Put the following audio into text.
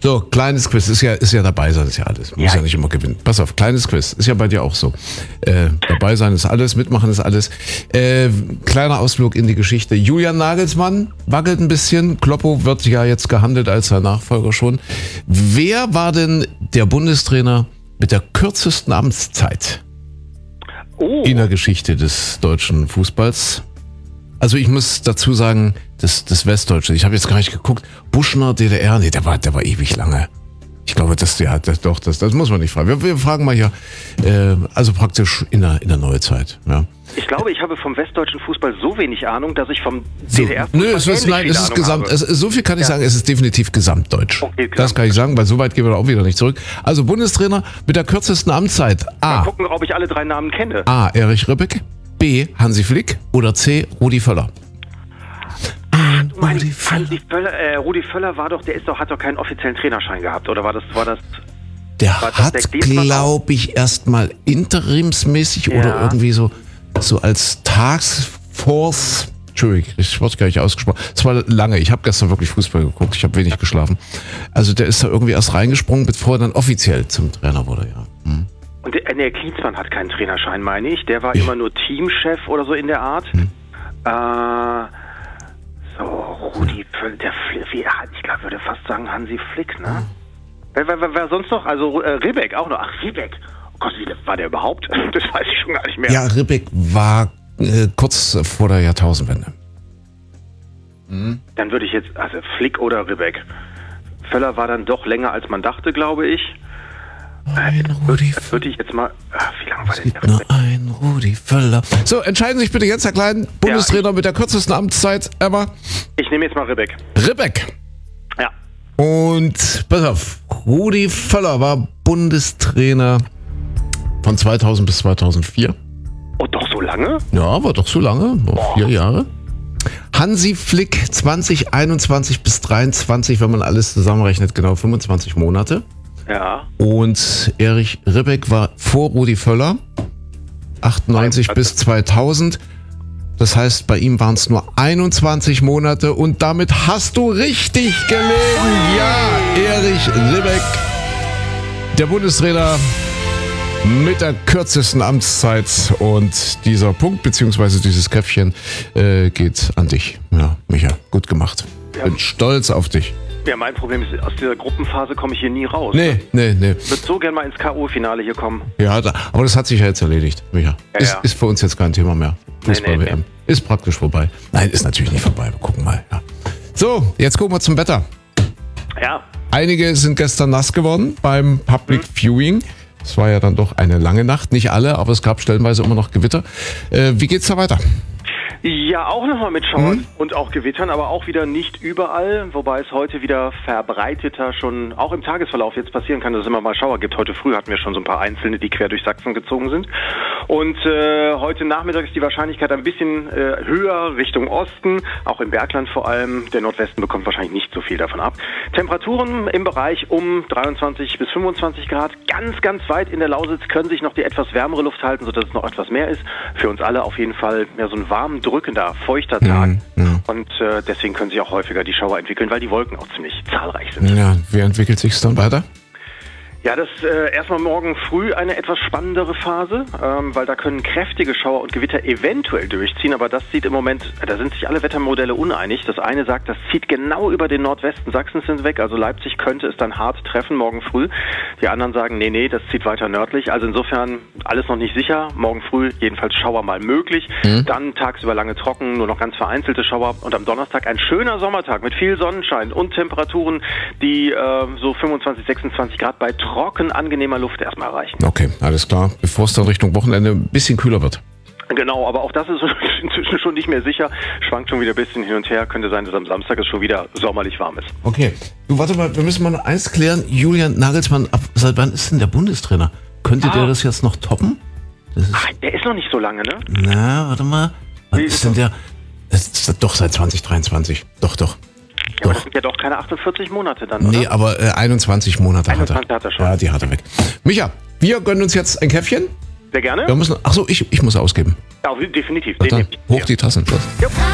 So, kleines Quiz, ist ja dabei sein, ist ja alles. Muss ja nicht immer gewinnen. Pass auf, kleines Quiz, ist ja bei dir auch so. Dabei sein ist alles, mitmachen ist alles. Kleiner Ausflug in die Geschichte. Julian Nagelsmann wackelt ein bisschen. Kloppo wird ja jetzt gehandelt als sein Nachfolger schon. Wer war denn der Bundestrainer mit der kürzesten Amtszeit in der Geschichte des deutschen Fußballs? Also ich muss dazu sagen, das Westdeutsche, ich habe jetzt gar nicht geguckt, Buschner, DDR, nee, der war ewig lange. Ich glaube, das muss man nicht fragen. Wir fragen mal hier, also praktisch in der Neuzeit. Ja. Ich glaube, ich habe vom westdeutschen Fußball so wenig Ahnung, dass ich vom DDR-Fußball es ist gesamt. So viel kann ich sagen, es ist definitiv gesamtdeutsch. Okay, das kann ich sagen, weil so weit gehen wir da auch wieder nicht zurück. Also Bundestrainer mit der kürzesten Amtszeit. Mal gucken, ob ich alle drei Namen kenne. A. Erich Ribbeck, B. Hansi Flick oder C. Rudi Völler. Du meinst, Rudi Völler hat doch keinen offiziellen Trainerschein gehabt, oder war das? Der hat, glaube ich, erstmal interimsmäßig oder irgendwie so als Taskforce. Entschuldigung, ich wurde gar nicht ausgesprochen. Es war lange. Ich habe gestern wirklich Fußball geguckt. Ich habe wenig geschlafen. Also der ist da irgendwie erst reingesprungen, bevor er dann offiziell zum Trainer wurde, ja. Und der Klinsmann hat keinen Trainerschein, meine ich. Der war immer nur Teamchef oder so in der Art. Rudi Völler, ich glaube, würde fast sagen Hansi Flick, ne? Wer sonst noch? Also Ribbeck auch noch. Ach, Ribbeck. Oh Gott, wie war der überhaupt? Das weiß ich schon gar nicht mehr. Ja, Ribbeck war kurz vor der Jahrtausendwende. Dann würde ich jetzt, also Flick oder Ribbeck. Völler war dann doch länger, als man dachte, glaube ich. Würde ich jetzt mal... wie lange war denn der Ribbeck? Ein Rudi Völler. So, entscheiden Sie sich bitte jetzt, Herr Klein. Bundestrainer mit der kürzesten Amtszeit ever. Ich nehme jetzt mal Ribbeck. Ribbeck. Ja. Und pass auf, Rudi Völler war Bundestrainer von 2000 bis 2004. Oh, doch so lange? Ja, war doch so lange, noch 4 Jahre. Hansi Flick 2021 bis 2023, wenn man alles zusammenrechnet, genau 25 Monate. Ja. Und Erich Ribbeck war vor Rudi Völler, 98 bis 2000. Das heißt, bei ihm waren es nur 21 Monate und damit hast du richtig gelegen. Ja, Erich Ribbeck, der Bundestrainer mit der kürzesten Amtszeit. Und dieser Punkt bzw. dieses Käffchen geht an dich. Ja, Micha, gut gemacht. Bin stolz auf dich. Ja, mein Problem ist, aus dieser Gruppenphase komme ich hier nie raus. Nee. Ich würde so gerne mal ins K.O.-Finale hier kommen. Ja, aber das hat sich ja jetzt erledigt, Micha. Ist für uns jetzt kein Thema mehr. Fußball-WM. Ist praktisch vorbei. Nein, ist natürlich nicht vorbei. Wir gucken mal. Ja. So, jetzt gucken wir zum Wetter. Ja. Einige sind gestern nass geworden beim Public Viewing. Es war ja dann doch eine lange Nacht. Nicht alle, aber es gab stellenweise immer noch Gewitter. Wie geht's da weiter? Ja, auch nochmal mit Schauern und auch Gewittern, aber auch wieder nicht überall, wobei es heute wieder verbreiteter schon auch im Tagesverlauf jetzt passieren kann, dass es immer mal Schauer gibt. Heute früh hatten wir schon so ein paar Einzelne, die quer durch Sachsen gezogen sind. Und heute Nachmittag ist die Wahrscheinlichkeit ein bisschen höher Richtung Osten, auch im Bergland vor allem. Der Nordwesten bekommt wahrscheinlich nicht so viel davon ab. Temperaturen im Bereich um 23 bis 25 Grad. Ganz, ganz weit in der Lausitz können sich noch die etwas wärmere Luft halten, sodass es noch etwas mehr ist. Für uns alle auf jeden Fall mehr so einen warmen, drückender, feuchter Tag. Und deswegen können sich auch häufiger die Schauer entwickeln, weil die Wolken auch ziemlich zahlreich sind. Ja, wie entwickelt sich es dann weiter? Ja, das ist erstmal morgen früh eine etwas spannendere Phase, weil da können kräftige Schauer und Gewitter eventuell durchziehen, aber das sieht im Moment, da sind sich alle Wettermodelle uneinig. Das eine sagt, das zieht genau über den Nordwesten Sachsens hinweg, also Leipzig könnte es dann hart treffen morgen früh. Die anderen sagen, nee, das zieht weiter nördlich, also insofern alles noch nicht sicher. Morgen früh jedenfalls Schauer mal möglich, dann tagsüber lange trocken, nur noch ganz vereinzelte Schauer und am Donnerstag ein schöner Sommertag mit viel Sonnenschein und Temperaturen, die so 25, 26 Grad bei trocken angenehmer Luft erstmal erreichen. Okay, alles klar. Bevor es dann Richtung Wochenende ein bisschen kühler wird. Genau, aber auch das ist inzwischen schon nicht mehr sicher. Schwankt schon wieder ein bisschen hin und her. Könnte sein, dass am Samstag es schon wieder sommerlich warm ist. Okay. Du, warte mal, wir müssen mal noch eins klären. Julian Nagelsmann, seit wann ist denn der Bundestrainer? Könnte der das jetzt noch toppen? Der ist noch nicht so lange, ne? Na, warte mal. Was ist denn der? Das ist doch seit 2023. Doch. Ja, aber das sind ja doch keine 48 Monate dann, oder? Nee, aber 21 Monate 21 hat er schon. Ja, die hat er weg. Micha, wir gönnen uns jetzt ein Käffchen. Sehr gerne. Wir müssen, ich muss ausgeben. Ja, definitiv. Hoch die Tassen.